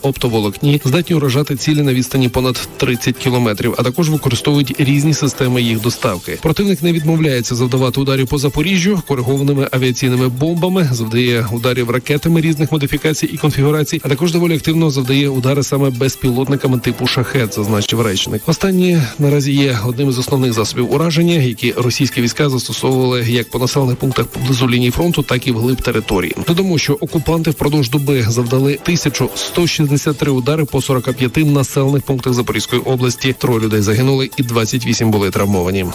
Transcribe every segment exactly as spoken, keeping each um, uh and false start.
оптоволокні, здатні уражати цілі на відстані понад тридцять кілометрів, а також використовують різні системи їх доставки. Противник не відмовляється завдавати ударів по Запоріжжю коригованими авіаційними бомбами, завдає ударів ракетами різних модифікацій і конфігурацій, а також доволі активно завдає удари саме безпілотниками типу «Шахед», зазначив речник. Останні наразі є одним із основних засобів ураження, які російські війська застосовували як по населених пунктах поблизу лінії фронту, так і вглиб території. Додамо, що окупанти впродовж доби завдали тисячу сто шістдесят три удари по сорока п'яти населених пунктах Запорізької області. Троє людей загинули і двадцять вісім були травмовані.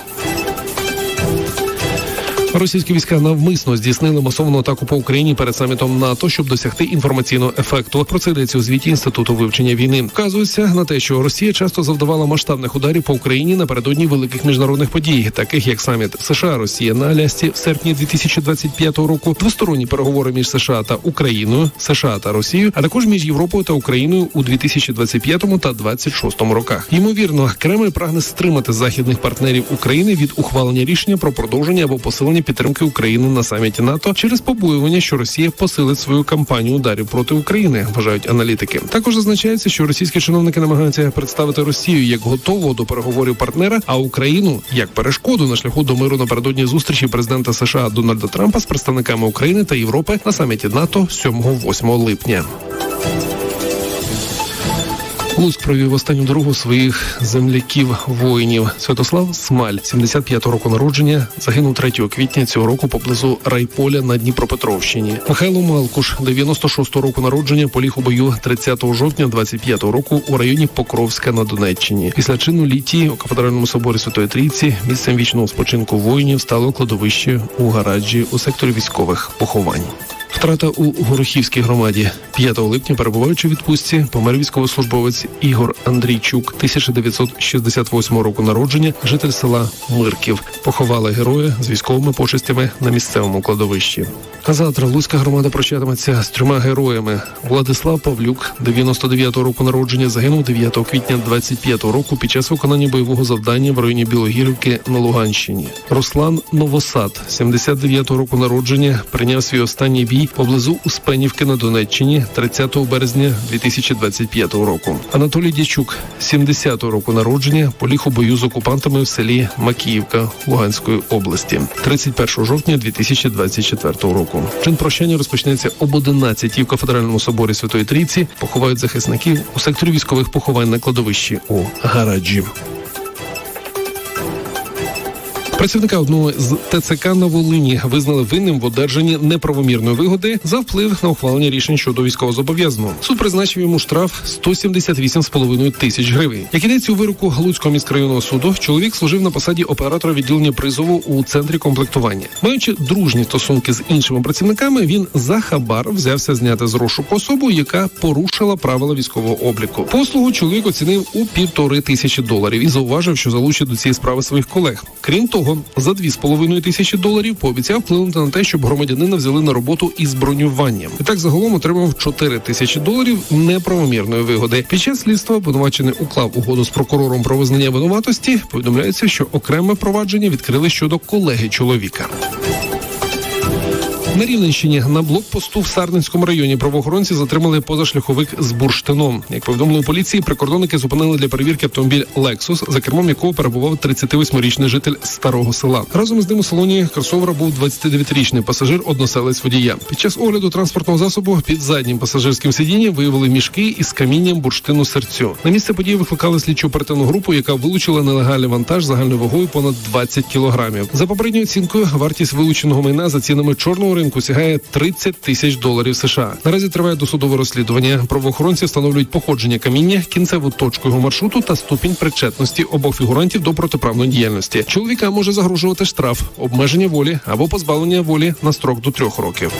Російські війська навмисно здійснили масовану атаку по Україні перед самітом НАТО, щоб досягти інформаційного ефекту. Про це йдеться у звіті Інституту вивчення війни. Вказується на те, що Росія часто завдавала масштабних ударів по Україні напередодні великих міжнародних подій, таких як саміт США-Росія на Алясці в серпні дві тисячі двадцять п'ятого року, двосторонні переговори між США та Україною, США та Росією, а також між Європою та Україною у дві тисячі двадцять п'ятому та двадцять шостому роках. Ймовірно, Кремль прагне стримати західних партнерів України від ухвалення рішення про продовження або посилення підтримки України на саміті НАТО через побоювання, що Росія посилить свою кампанію ударів проти України, вважають аналітики. Також зазначається, що російські чиновники намагаються представити Росію як готового до переговорів партнера, а Україну як перешкоду на шляху до миру напередодні зустрічі президента США Дональда Трампа з представниками України та Європи на саміті НАТО сьомого-восьмого липня. Луцьк провів останню дорогу своїх земляків-воїнів. Святослав Смаль, сімдесят п'ятого року народження, загинув третього квітня цього року поблизу Райполя на Дніпропетровщині. Михайло Малкуш, дев'яносто шостого року народження, поліг у бою тридцятого жовтня двадцять п'ятого року у районі Покровська на Донеччині. Після чину літії у Кафедральному соборі Святої Трійці місцем вічного спочинку воїнів стало кладовище у Гараджі у секторі військових поховань. Втрата у Горохівській громаді. п'ятого липня, перебуваючи у відпустці, помер військовослужбовець Ігор Андрійчук, тисяча дев'ятсот шістдесят восьмого року народження, житель села Мирків. Поховали героя з військовими почестями на місцевому кладовищі. А завтра Луцька громада прощатиметься з трьома героями. Владислав Павлюк, дев'яносто дев'ятого року народження, загинув дев'ятого квітня двадцять п'ятого року під час виконання бойового завдання в районі Білогірівки на Луганщині. Руслан Новосад, сімдесят дев'ятого року народження, прийняв свій останній бій поблизу Успенівки на Донеччині тридцятого березня дві тисячі двадцять п'ятого року. Анатолій Дячук, сімдесятого року народження, поліг у бою з окупантами в селі Макіївка Луганської області тридцять першого жовтня дві тисячі двадцять четвертого року. Чин прощання розпочнеться об одинадцятій в Кафедральному соборі Святої Трійці. Поховають захисників у секторі військових поховань на кладовищі у Гараджі. Працівника одного з ТЦК на Волині визнали винним в одержанні неправомірної вигоди за вплив на ухвалення рішень щодо військовозобов'язаного. Суд призначив йому штраф сто сімдесят вісім з половиною тисяч гривень. Як ідеться у вироку Луцького міськрайонного суду, чоловік служив на посаді оператора відділення призову у центрі комплектування. Маючи дружні стосунки з іншими працівниками, він за хабар взявся зняти з розшуку особу, яка порушила правила військового обліку. Послугу чоловік оцінив у півтори тисячі доларів і зауважив, що залучить до цієї справи своїх колег. Крім того, за дві з половиною тисячі доларів пообіцяв вплинути на те, щоб громадянина взяли на роботу із бронюванням. І так загалом отримав чотири тисячі доларів неправомірної вигоди. Під час слідства обвинувачений уклав угоду з прокурором про визнання винуватості. Повідомляється, що окреме провадження відкрили щодо колеги чоловіка. На Рівненщині на блокпосту в Сарненському районі правоохоронці затримали позашляховик з бурштином. Як повідомили у поліції, прикордонники зупинили для перевірки автомобіль «Лексус», за кермом якого перебував тридцятивосьмирічний житель Старого Села. Разом із ним у салоні кросовера був двадцятидев'ятирічний пасажир, односелець водія. Під час огляду транспортного засобу під заднім пасажирським сидінням виявили мішки із камінням бурштину серцю. На місце події викликали слідчо-оперативну групу, яка вилучила нелегальний вантаж загальною вагою понад двадцять кілограмів. За попередньою оцінкою, вартість вилученого майна за цінами чорного ринку сягає тридцять тисяч доларів США. Наразі триває досудове розслідування. Правоохоронці встановлюють походження каміння, кінцеву точку його маршруту та ступінь причетності обох фігурантів до протиправної діяльності. Чоловіка може загрожувати штраф, обмеження волі або позбавлення волі на строк до трьох років.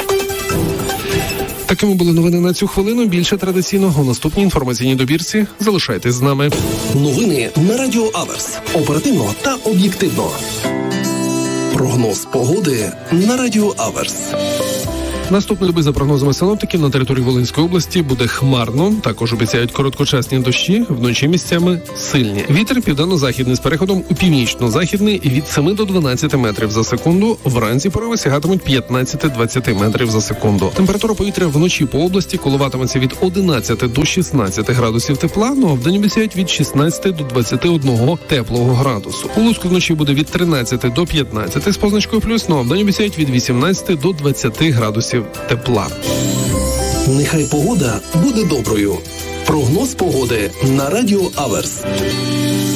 Такими були новини на цю хвилину. Більше традиційно у наступній інформаційній добірці. Залишайтесь з нами. Новини на Радіо Аверс. Оперативно та об'єктивно. Прогноз погоди на Радіо Аверс. Наступної доби, за прогнозами синоптиків, на території Волинської області буде хмарно. Також обіцяють короткочасні дощі, вночі місцями сильні. Вітер південно-західний з переходом у північно-західний від семи до дванадцяти метрів за секунду. Вранці пориви сягатимуть п'ятнадцять-двадцять метрів за секунду. Температура повітря вночі по області коливатиметься від одинадцяти до шістнадцяти градусів тепла, ну а вдень обіцяють від шістнадцяти до двадцяти одного теплого градусу. У Луцьку вночі буде від тринадцяти до п'ятнадцяти з позначкою плюс, ну а вдень обіцяють від вісімнадцяти до двадцяти градусів тепла. Нехай погода буде доброю. Прогноз погоди на Радіо Аверс.